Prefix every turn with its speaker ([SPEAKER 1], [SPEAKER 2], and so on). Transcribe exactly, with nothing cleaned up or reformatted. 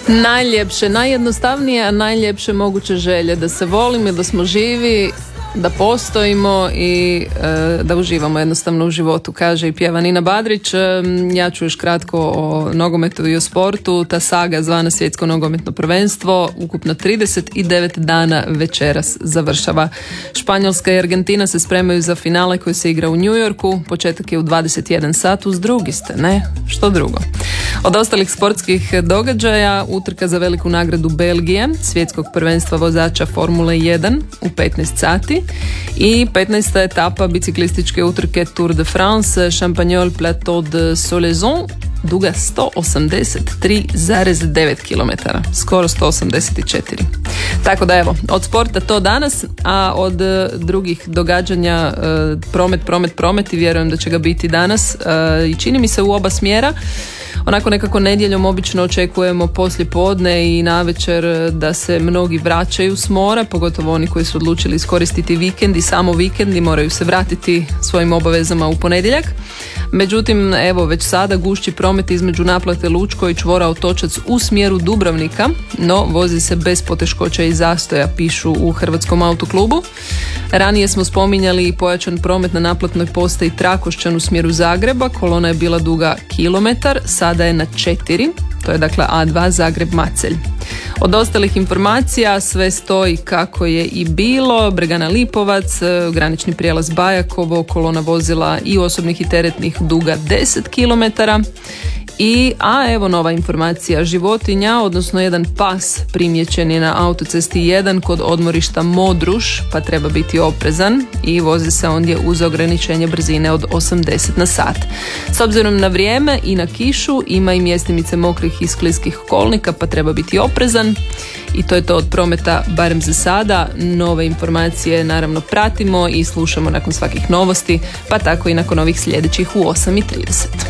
[SPEAKER 1] Najljepše, najjednostavnije, a najljepše moguće želje. Da se volimo, da smo živi, da postojimo i e, da uživamo jednostavno u životu, kaže i pjeva Nina Badrić. E, ja ću još kratko o nogometu i o sportu. Ta saga zvana Svjetsko nogometno prvenstvo ukupno trideset devet dana večeras završava. Španjolska i Argentina se spremaju za finale koji se igra u New Yorku. Početak je u dvadeset jedan sat. Uz drugi ste, ne? Što drugo? Od ostalih sportskih događaja utrka za veliku nagradu Belgije, svjetskog prvenstva vozača Formule jedan u petnaest sati i petnaesta etapa biciklističke utrke Tour de France Champagnol Plateau de Solaison, duga sto osamdeset tri zarez devet kilometara, skoro sto osamdeset četiri. Tako da evo, od sporta to danas, a od drugih događanja promet, promet, promet i vjerujem da će ga biti danas i čini mi se u oba smjera. Onako nekako nedjeljom obično očekujemo poslije podne i navečer da se mnogi vraćaju s mora, pogotovo oni koji su odlučili iskoristiti vikend i samo vikend i moraju se vratiti svojim obavezama u ponedjeljak. Međutim, evo već sada gušći promet između naplate Lučko i čvora Otočac u smjeru Dubrovnika, no vozi se bez poteškoća i zastoja, pišu u Hrvatskom autoklubu. Ranije smo spominjali i pojačan promet na naplatnoj postaji Trakošćan u smjeru Zagreba, kolona je bila duga kilometar, sada je na četiri, to je dakle A dva Zagreb-Macelj. Od ostalih informacija sve stoji kako je i bilo. Bregana Lipovac, granični prijelaz Bajakovo, kolona vozila i osobnih i teretnih duga deset kilometara. I, a evo nova informacija, životinja, odnosno jedan pas primjećen je na autocesti jedan kod odmorišta Modruš, pa treba biti oprezan i vozi se ondje uz ograničenje brzine od osamdeset na sat. S obzirom na vrijeme i na kišu ima i mjestimice mokrih i skliskih kolnika, pa treba biti oprezan. I to je to od prometa, barem za sada. Nove informacije naravno pratimo i slušamo nakon svakih novosti, pa tako i nakon ovih sljedećih u osam i trideset.